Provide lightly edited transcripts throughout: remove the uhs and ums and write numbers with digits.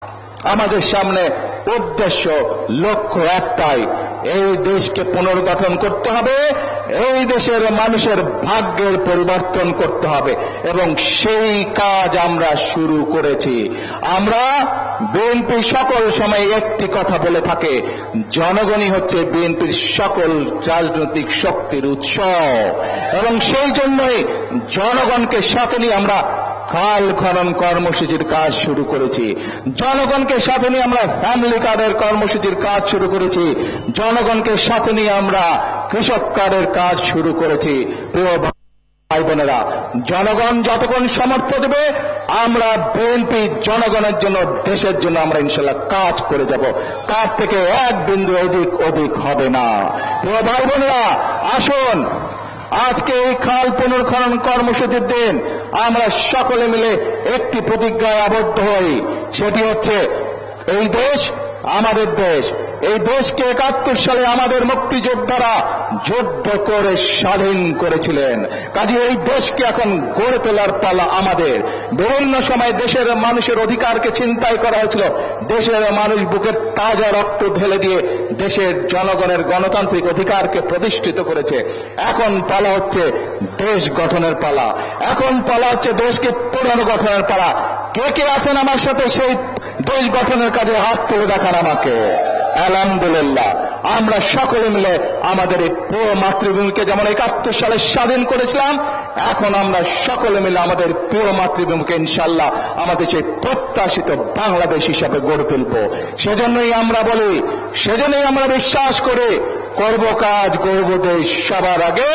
আমাদের সামনে উদ্দেশ্য লক্ষ্য একটাই, এই দেশকে পুনর্গঠন করতে হবে, এই দেশের মানুষের ভাগ্যের পরিবর্তন করতে হবে এবং সেই কাজ আমরা শুরু করেছি। আমরা বিএনপি সকল সময় একটি কথা বলে থাকে, জনগণই হচ্ছে বিএনপির সকল রাজনৈতিক শক্তির উৎস এবং সেই জন্যই জনগণকে সাথে নিয়ে আমরা খাল খনন কর্মসূচির কাজ শুরু করেছি। জনগণকে সাথে নিয়ে আমরা ফ্যামিলি কার্ডের কর্মসূচির কাজ শুরু করেছি। জনগণকে সাথে নিয়ে আমরা কৃষক কার্ডের কাজ শুরু করেছি। প্রিয় ভাই বোনেরা, জনগণ যতক্ষণ সমর্থ দেবে আমরা বিএনপি জনগণের জন্য, দেশের জন্য আমরা ইনশাআল্লাহ কাজ করে যাব। তার থেকে এক বিন্দু অধিক হবে না। প্রিয় ভাই বোনেরা, আসুন আজকে এই খাল পুনর্খনন কর্মসূচির দিন আমরা সকলে মিলে একটি প্রতিজ্ঞায় আবদ্ধ হই, সেটি হচ্ছে এই দেশ আমাদের দেশ। এই দেশকে ৭১ সালে আমাদের মুক্তিযোদ্ধারা যুদ্ধ করে স্বাধীন করেছিলেন। কাজে এই দেশকে এখন গড়ে তোলার পালা আমাদের। বিভিন্ন সময় দেশের মানুষের অধিকারকে ছিনতাই করা হয়েছিল, দেশের মানুষ বুকের তাজা রক্ত ঢেলে দিয়ে দেশের জনগণের গণতান্ত্রিক অধিকারকে প্রতিষ্ঠিত করেছে। এখন পালা হচ্ছে দেশ গঠনের পালা, এখন পালা হচ্ছে দেশকে পুনর্গঠনের পালা। কে কে আছেন আমার সাথে সেই দেশ গঠনের কাজে হাত তুলে দেখান আমাকে। আলহামদুলিল্লাহ, আমরা সকলে মিলে আমাদের এই প্রিয় মাতৃভূমিকে যেমন ৭১ সালে স্বাধীন করেছিলাম, এখন আমরা সকলে মিলে আমাদের প্রিয় মাতৃভূমিকে ইনশাআল্লাহ আমাদের সেই প্রত্যাশিত বাংলাদেশ হিসাবে গড়ে তুলব। সেজন্যই আমরা বলি, সেজন্যই আমরা বিশ্বাস করি, করব কাজ গড়ব দেশ সবার আগে,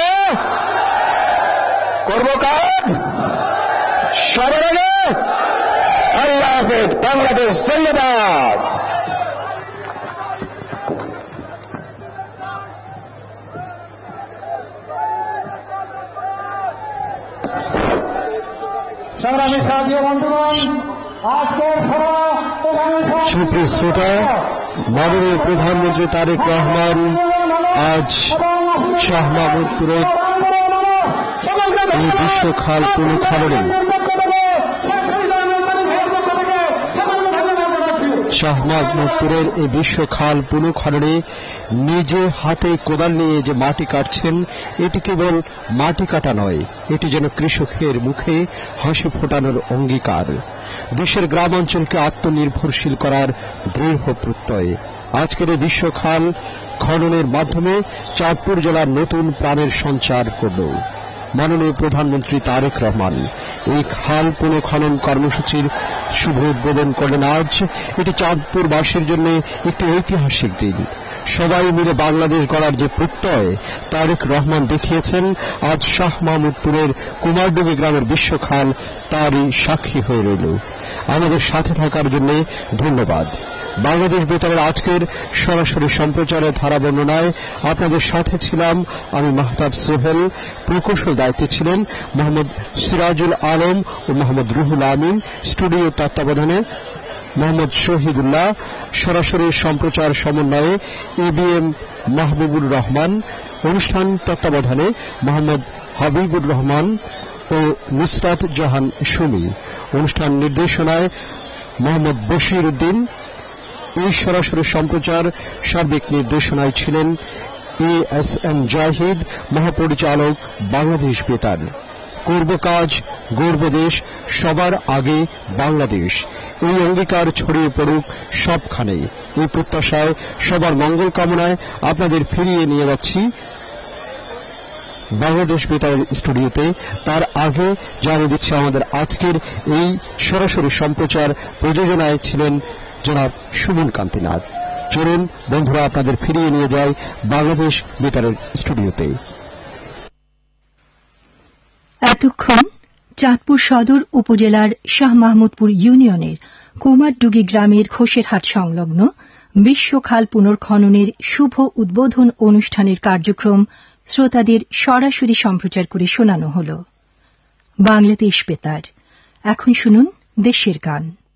করব কাজ সবার আগে। আল্লাহ হাফেজ, বাংলাদেশ জিন্দাবাদ। সুপ্রিয় শ্রোতা, মাননীয় প্রধানমন্ত্রী তারেক রহমান আজ শাহ মাহমুদপুরে এই বিশ্ব খাল পুনর্খননে শাহ মাহমুদপুরের এই বিশ্ব খাল পুনর্খননে নিজে হাতে কোদাল নিয়ে যে মাটি কাটছেন, এটি কেবল মাটি কাটা নয়, এটি যেন কৃষকের মুখে হাসি ফোটানোর অঙ্গীকার, দেশের গ্রাম অঞ্চলকে আত্মনির্ভরশীল করার দৃঢ় প্রত্যয়। আজকের এই বিশ্ব খাল খননের মাধ্যমে চাঁদপুর জেলার নতুন প্রাণের সঞ্চার করল মাননীয় প্রধানমন্ত্রী তারেক রহমান। এই খাল পুনর্খনন কর্মসূচির শুভ উদ্বোধন করলেন আজ। এটি চাঁদপুরবাসীর জন্য একটি ঐতিহাসিক দিন। সবাই মিলে বাংলাদেশ গড়ার যে প্রত্যয় তারেক রহমান দেখিয়েছেন, আজ শাহ মাহমুদপুরের কুমারডুবি গ্রামের বিশ্ব খাল তারই সাক্ষী হয়ে রইল। আমাদের সাথে থাকার জন্য ধন্যবাদ। বাংলাদেশ বেতারের আজকের সরাসরি সম্প্রচারের ধারা বর্ণনায় আপনাদের সাথে ছিলাম আমি মাহতাব সোহেল। প্রকৌশল দায়িত্বে ছিলেন মোহাম্মদ সিরাজুল আলম ও মোহাম্মদ রুহুল আমিন। স্টুডিও তত্ত্বাবধানে মোহাম্মদ শহীদুল্লাহ। সরাসরি সম্প্রচার সমন্বয়ে এবিএম মাহবুবুর রহমান। অনুষ্ঠান তত্ত্বাবধানে মোহাম্মদ হাবিবুর রহমান ও নুসরাত জাহান সুমি। অনুষ্ঠান নির্দেশনায় মোহাম্মদ বশির উদ্দিন। এই সরাসরি সম্প্রচার সার্বিক নির্দেশনায় ছিলেন এএসএম জাহিদ, মহাপরিচালক বাংলাদেশ বেতার। করব কাজ গড়ব দেশ, সবার আগে বাংলাদেশ, এই অঙ্গীকার ছড়িয়ে পড়ুক সবখানে। এই প্রত্যাশায় সবার মঙ্গল কামনায় আপনাদের ফিরিয়ে নিয়ে যাচ্ছি বাংলাদেশ বেতারের স্টুডিওতে। তার আগে জানিয়ে দিচ্ছি আমাদের আজকের এই সরাসরি সম্প্রচার প্রযোজনায় ছিলেন জনাব সুমন কান্তিনাথ। চলুন বন্ধুরা, আপনাদের ফিরিয়ে নিয়ে যায় বাংলাদেশ বেতারের স্টুডিওতে। এতক্ষণ চাঁদপুর সদর উপজেলার শাহ মাহমুদপুর ইউনিয়নের কুমারডুগি গ্রামের ঘোষেরহাট সংলগ্ন বিশ্ব খাল পুনর্খননের শুভ উদ্বোধন অনুষ্ঠানের কার্যক্রম শ্রোতাদের সরাসরি সম্প্রচার করে শোনানো হল। বাংলাদেশ বেতার। এখন শুনুন দেশের গান।